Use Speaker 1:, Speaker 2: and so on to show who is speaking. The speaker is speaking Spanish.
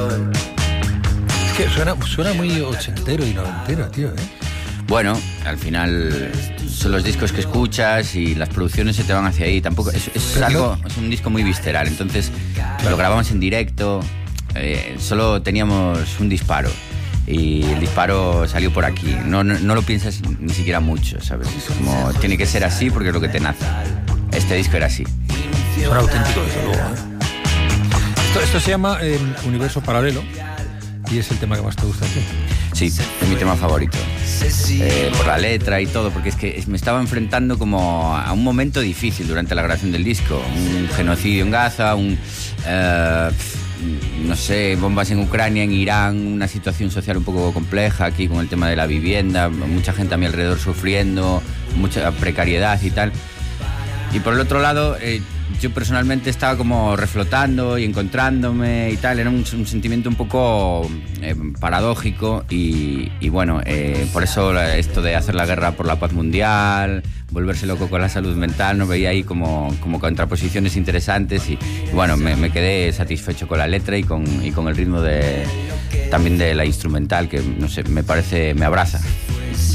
Speaker 1: Es que suena muy ochentero y noventero, tío,
Speaker 2: Bueno, al final son los discos que escuchas y las producciones se te van hacia ahí. Tampoco es un disco muy visceral. Entonces lo grabamos en directo. Solo teníamos un disparo y el disparo salió por aquí. No lo piensas ni siquiera mucho, ¿sabes? Es como tiene que ser así porque es lo que te nace. Este disco era así.
Speaker 1: Suena auténtico, desde luego, Esto se llama Universo Paralelo y es el tema que más te gusta a ti.
Speaker 2: Sí, es mi tema favorito. Por la letra y todo, porque es que me estaba enfrentando como a un momento difícil durante la grabación del disco. Un genocidio en Gaza, no sé, bombas en Ucrania, en Irán, una situación social un poco compleja aquí con el tema de la vivienda, mucha gente a mi alrededor sufriendo, mucha precariedad y tal. Y por el otro lado, yo personalmente estaba como reflotando y encontrándome y tal. Era un sentimiento un poco paradójico y bueno, por eso esto de hacer la guerra por la paz mundial, volverse loco con la salud mental, no veía ahí como contraposiciones interesantes y bueno, me quedé satisfecho con la letra y con el ritmo también de la instrumental, que no sé, me abraza.